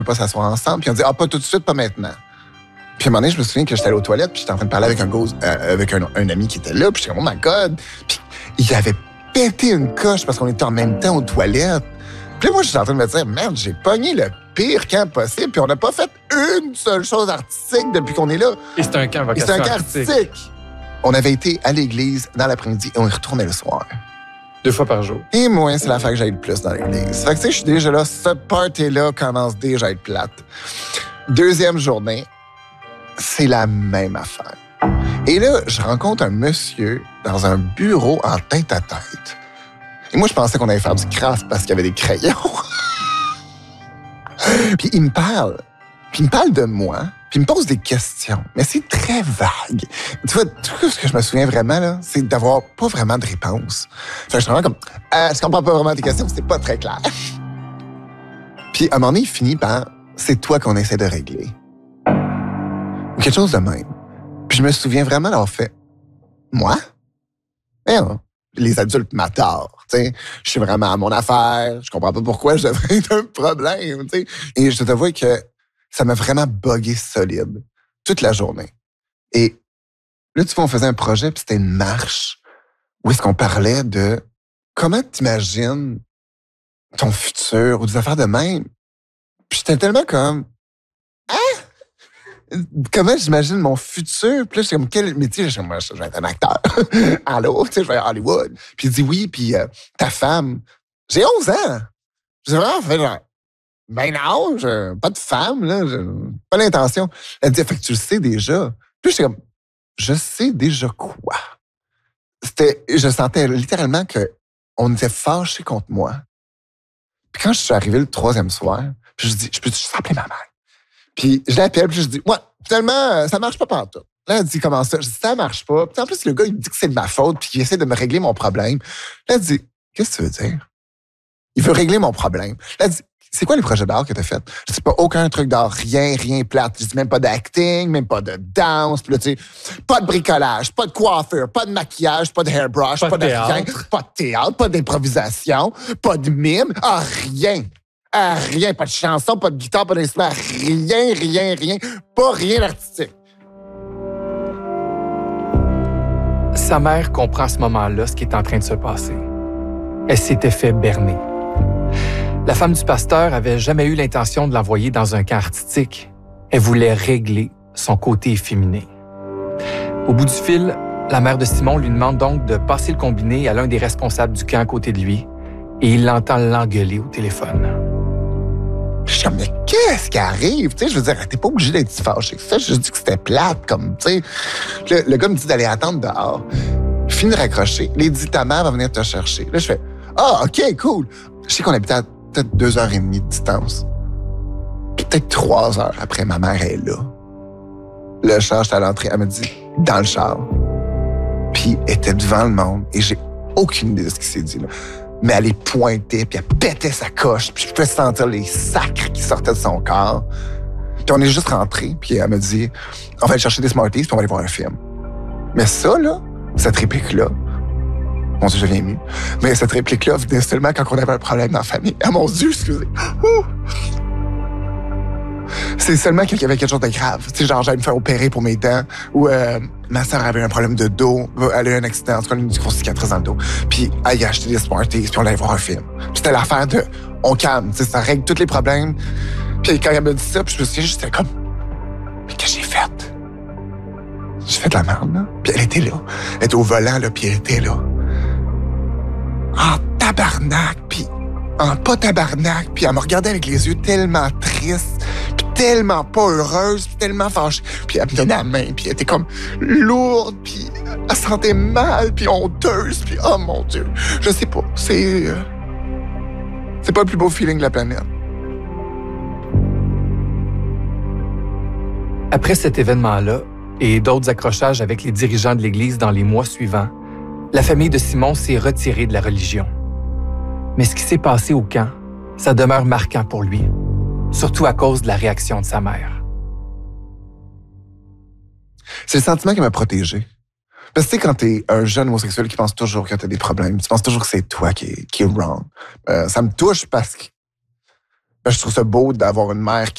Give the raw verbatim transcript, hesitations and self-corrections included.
peut pas s'asseoir ensemble. Puis on dit, ah, pas tout de suite, pas maintenant. Puis à un moment donné, je me souviens que j'étais allé aux toilettes, puis j'étais en train de parler avec un, gars, euh, avec un, un ami qui était là, puis j'étais comme, oh my God. Puis il avait pété une coche parce qu'on était en même temps aux toilettes. Puis là, moi, je suis en train de me dire, merde, j'ai pogné le pire camp possible, puis on n'a pas fait une seule chose artistique depuis qu'on est là. Et c'est un camp vocation c'est un camp artistique. artistique. On avait été à l'église dans l'après-midi et on y retournait le soir. Deux fois par jour. Et moi, c'est l'affaire que j'aille le plus dans l'église. Fait que tu sais, je suis déjà là, ce party-là commence déjà à être plate. Deuxième journée, c'est la même affaire. Et là, je rencontre un monsieur dans un bureau en tête à tête. Et moi, je pensais qu'on allait faire du craft parce qu'il y avait des crayons. Puis il me parle. Puis il me parle de moi. Puis il me pose des questions. Mais c'est très vague. Tu vois, tout ce que je me souviens vraiment, là, c'est d'avoir pas vraiment de réponse. Fait que je suis vraiment comme, euh, je comprends pas vraiment tes questions, c'est pas très clair. Puis à un moment donné, il finit par, c'est toi qu'on essaie de régler. Ou quelque chose de même. Puis je me souviens vraiment d'avoir fait, moi? Eh non. Les adultes m'adorent, tu sais. Je suis vraiment à mon affaire. Je comprends pas pourquoi je devrais être un problème, tu sais. Et je te vois que ça m'a vraiment buggé solide toute la journée. Et là, tu vois, on faisait un projet, puis c'était une marche où est-ce qu'on parlait de comment t'imagines ton futur ou des affaires de même. Puis j'étais tellement comme, hein? Comment j'imagine mon futur? Puis là, j'étais comme, quel métier? Je, moi, je vais être un acteur. Allô? Tu sais, je vais à Hollywood. Puis il dit oui, puis euh, ta femme. J'ai onze ans. J'ai vraiment fait genre, ben non, j'ai pas de femme, là. J'ai pas l'intention. Elle dit, fait que tu le sais déjà. Puis j'étais comme, je sais déjà quoi? C'était, je sentais littéralement qu'on était fâchés contre moi. Puis quand je suis arrivé le troisième soir, puis je dis, je peux-tu juste appeler ma mère? Puis je l'appelle, puis je dis, ouais, finalement, ça marche pas pantoute. Là, elle dit, comment ça? Je dis, ça marche pas. Puis en plus, le gars, il me dit que c'est de ma faute, puis qu'il essaie de me régler mon problème. Là, elle dit, qu'est-ce que tu veux dire? Il veut régler mon problème. Là, elle dit, c'est quoi les projets d'art que t'as fait? Je dis, pas aucun truc d'art, rien, rien plate. Je dis, même pas d'acting, même pas de danse. Puis là, tu sais, pas de bricolage, pas de coiffure, pas de maquillage, pas de hairbrush, pas, pas de, de rien, pas de théâtre, pas d'improvisation, pas de mime, ah, rien. Ah, rien, pas de chanson, pas de guitare, pas d'instrument, rien, rien, rien, pas rien d'artistique. Sa mère comprend à ce moment-là ce qui est en train de se passer. Elle s'était fait berner. La femme du pasteur avait jamais eu l'intention de l'envoyer dans un camp artistique. Elle voulait régler son côté efféminé. Au bout du fil, la mère de Simon lui demande donc de passer le combiné à l'un des responsables du camp à côté de lui et il l'entend l'engueuler au téléphone. Je suis comme, mais qu'est-ce qui arrive? Tu sais, je veux dire, t'es pas obligé d'être si fâché. Ça, je dis que c'était plate, comme, tu sais. Le, le gars me dit d'aller attendre dehors. Je finis de raccrocher. Il dit, ta mère va venir te chercher. Là, je fais, ah, OK, cool. Je sais qu'on habitait à peut-être deux heures et demie de distance. Puis peut-être trois heures après, ma mère est là. Le char, j'étais à l'entrée. Elle me dit, dans le char. Puis elle était devant le monde. Et j'ai aucune idée de ce qui s'est dit, là. Mais elle est pointée, puis elle pétait sa coche, puis je pouvais sentir les sacres qui sortaient de son corps. Puis on est juste rentrés, puis elle me dit, on va aller chercher des Smarties, puis on va aller voir un film. Mais ça, là, cette réplique-là, mon Dieu, je deviens ému, mais cette réplique-là venait seulement quand on avait un problème dans la famille. Ah, mon Dieu, excusez. Ouh. C'est seulement qu'il y avait quelque chose de grave. Tu sais, genre, j'allais me faire opérer pour mes dents, ou euh, ma sœur avait un problème de dos, elle a eu un accident, en tout cas, une grosse cicatrice dans le dos. Puis elle a acheté des Smarties, puis on allait voir un film. Puis c'était l'affaire de, on calme, tu sais, ça règle tous les problèmes. Puis quand elle m'a dit ça, puis je me suis dit, j'étais comme, mais qu'est-ce que j'ai fait? J'ai fait de la merde, là. Puis elle était là. Elle était au volant, là, puis elle était là. En tabarnak, puis en pas tabarnak, puis elle me regardait avec les yeux tellement tristes, puis tellement pas heureuse, puis tellement fâchée. Puis elle me donnait la main, puis elle était comme lourde, puis elle se sentait mal, puis honteuse, puis oh mon Dieu, je sais pas, c'est... Euh, c'est pas le plus beau feeling de la planète. Après cet événement-là, et d'autres accrochages avec les dirigeants de l'Église dans les mois suivants, la famille de Simon s'est retirée de la religion. Mais ce qui s'est passé au camp, ça demeure marquant pour lui, surtout à cause de la réaction de sa mère. C'est le sentiment qui m'a protégé. Parce que tu sais, quand t'es un jeune homosexuel qui pense toujours que t'as des problèmes, tu penses toujours que c'est toi qui est, qui est wrong. Euh, ça me touche parce que ben, je trouve ça beau d'avoir une mère qui